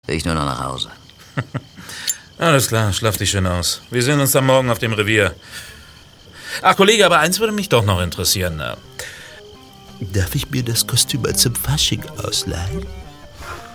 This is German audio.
will ich nur noch nach Hause. Alles klar, schlaf dich schön aus. Wir sehen uns dann morgen auf dem Revier. Ach, Kollege, aber eins würde mich doch noch interessieren. Darf ich mir das Kostüm zum Fasching ausleihen?